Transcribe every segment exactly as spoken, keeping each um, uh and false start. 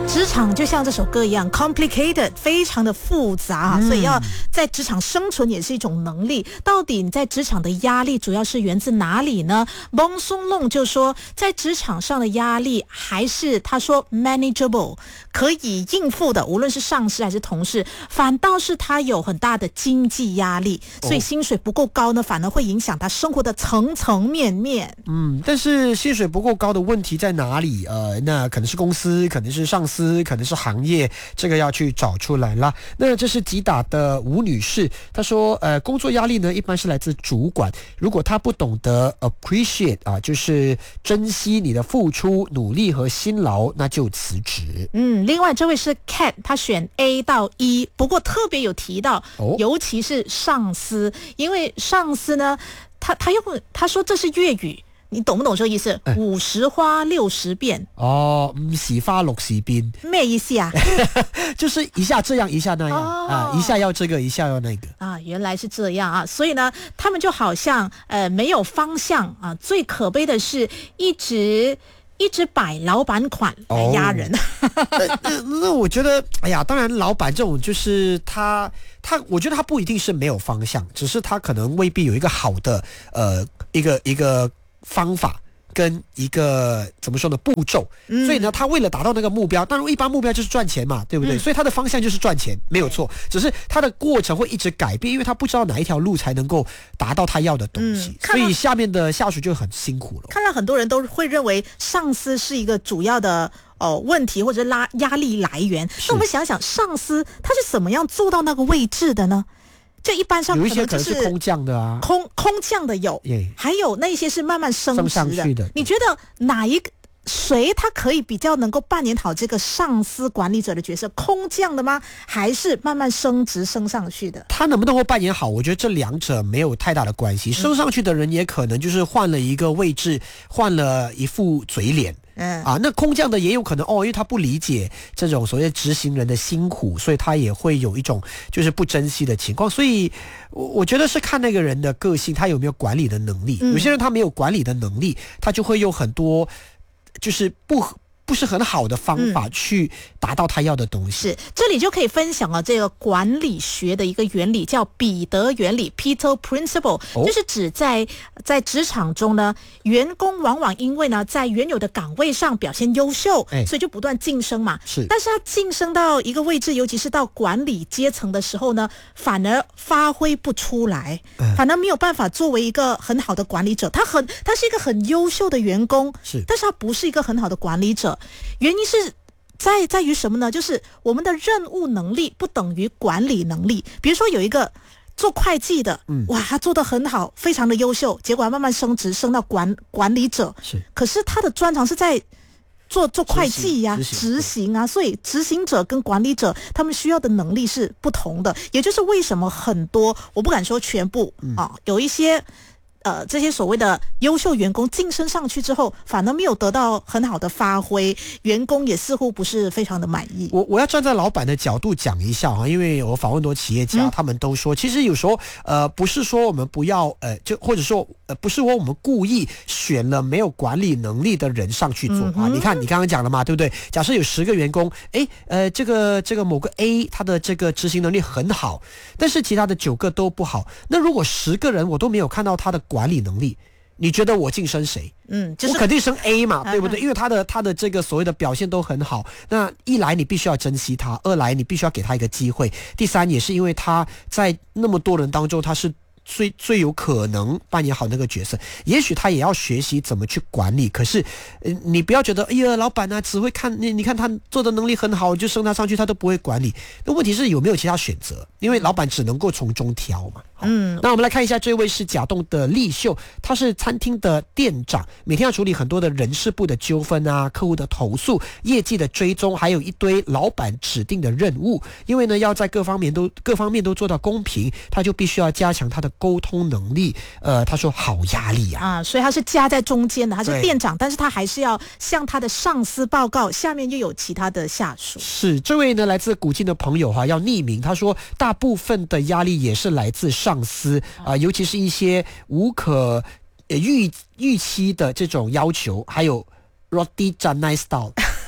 职场就像这首歌一样 complicated， 非常的复杂、嗯、所以要在职场生存也是一种能力。到底你在职场的压力主要是源自哪里呢？ Bong Sung Long 就说在职场上的压力还是他说 manageable， 可以应付的，无论是上司还是同事，反倒是他有很大的经济压力，所以薪水不够高呢，反而会影响他生活的层层面面。 嗯，但是薪水不够高的问题在哪里？呃，那可能是公司，可能是上司，可能是行业，这个要去找出来啦。那这是吉打的吴女士，她说，呃，工作压力呢，一般是来自主管，如果他不懂得 appreciate 啊，就是珍惜你的付出、努力和辛劳，那就辞职。 嗯，另外这位是 Cat， 他选 A 到 E， 不过特别有提到，哦、尤其是上司，因为上司呢，他他用他说这是粤语。你懂不懂这个意思？五十花六十变哦，五十花六十变， 咩意思啊？ 就是一下这样，一下那样、哦、啊，一下要这个，一下要那个啊，原来是这样啊！所以呢，他们就好像呃没有方向啊。最可悲的是，一直一直摆老板款来压人。 哦、那, 那, 那我觉得，哎呀，当然老板这种就是他他，我觉得他不一定是没有方向，只是他可能未必有一个好的呃一个一个。方法跟一个怎么说呢步骤、嗯、所以呢他为了达到那个目标，当然一般目标就是赚钱嘛，对不对、嗯、所以他的方向就是赚钱没有错，只是他的过程会一直改变，因为他不知道哪一条路才能够达到他要的东西、嗯、所以下面的下属就很辛苦了。 看来很多人都会认为上司是一个主要的哦，问题或者拉压力来源，那我们想想上司他是怎么样做到那个位置的呢？这一般上有一些可能是空降的啊， 空空降的有， yeah. 还有那些是慢慢升职的。 升上去的。 你觉得哪一个谁他可以比较能够扮演好这个上司管理者的角色？空降的吗？还是慢慢升职升上去的？ 他能不能够扮演好？我觉得这两者没有太大的关系。升上去的人也可能就是换了一个位置，换了一副嘴脸。嗯啊，那空降的也有可能哦，因为他不理解这种所谓执行人的辛苦，所以他也会有一种就是不珍惜的情况。所以我我觉得是看那个人的个性，他有没有管理的能力。嗯、有些人他没有管理的能力，他就会用很多就是不不是很好的方法去达到他要的东西。 是，这里就可以分享了这个管理学的一个原理，叫彼得原理 Peter Principle、哦、就是指在在职场中呢，员工往往因为呢在原有的岗位上表现优秀、哎、所以就不断晋升嘛。 是， 但是他晋升到一个位置，尤其是到管理阶层的时候呢，反而发挥不出来、嗯、反而没有办法作为一个很好的管理者。他很他是一个很优秀的员工， 是， 但是他不是一个很好的管理者。原因是在在于什么呢？就是我们的任务能力不等于管理能力。比如说有一个做会计的，嗯，哇，他做得很好，非常的优秀，结果慢慢升职升到管管理者， 是， 可是他的专长是在做做会计呀、啊、执行啊，所以执行者跟管理者他们需要的能力是不同的。也就是为什么很多，我不敢说全部、嗯、啊，有一些。呃，这些所谓的优秀员工晋升上去之后，反而没有得到很好的发挥，员工也似乎不是非常的满意。 我我要站在老板的角度讲一下哈，因为我访问多企业家、嗯，他们都说，其实有时候呃，不是说我们不要呃，就或者说呃，不是说我们故意选了没有管理能力的人上去做、嗯、啊。你看，你刚刚讲了嘛，对不对？假设有十个员工，哎呃，这个这个某个 A 他的这个执行能力很好，但是其他的九个都不好。那如果十个人我都没有看到他的管理能力，你觉得我晋升谁？嗯，就是、我肯定升 A 嘛，对不对？因为他的他的这个所谓的表现都很好。那一来你必须要珍惜他，二来你必须要给他一个机会，第三也是因为他在那么多人当中他是最最有可能扮演好那个角色，也许他也要学习怎么去管理。可是，呃，你不要觉得，哎呀，老板啊，只会看你，你看他做的能力很好，就升他上去，他都不会管理。那问题是有没有其他选择？因为老板只能够从中挑嘛。嗯，那我们来看一下，这位是甲栋的立秀，他是餐厅的店长，每天要处理很多的人事部的纠纷啊，客户的投诉，业绩的追踪，还有一堆老板指定的任务。因为呢，要在各方面都各方面都做到公平，他就必须要加强他的沟通能力。呃，他说好压力啊， 啊，所以他是夹在中间的，他是店长，但是他还是要向他的上司报告，下面又有其他的下属。 是，这位呢来自古晋的朋友哈、啊，要匿名，他说大部分的压力也是来自上司啊、呃，尤其是一些无可预预期的这种要求，还有 Roti Canai style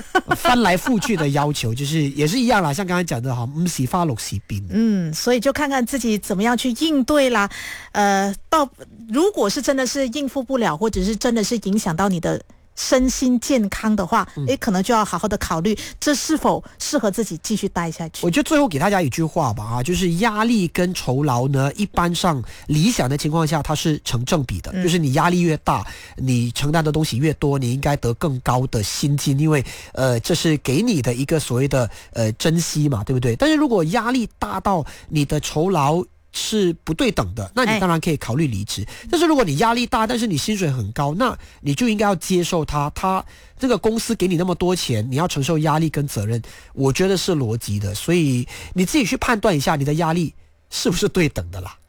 翻来覆去的要求，就是也是一样啦，像刚才讲的哈，唔是花六是冰。 嗯，所以就看看自己怎么样去应对啦。呃，到如果是真的是应付不了，或者是真的是影响到你的身心健康的话，诶，可能就要好好的考虑，这是否适合自己继续待下去。 我就最后给大家一句话吧，啊，就是压力跟酬劳呢，一般上理想的情况下，它是成正比的，嗯、就是你压力越大，你承担的东西越多，你应该得更高的薪金，因为呃，这是给你的一个所谓的呃珍惜嘛，对不对？但是如果压力大到你的酬劳是不对等的，那你当然可以考虑离职。但是如果你压力大，但是你薪水很高，那你就应该要接受它。它这个公司给你那么多钱，你要承受压力跟责任，我觉得是逻辑的。所以你自己去判断一下，你的压力是不是对等的啦。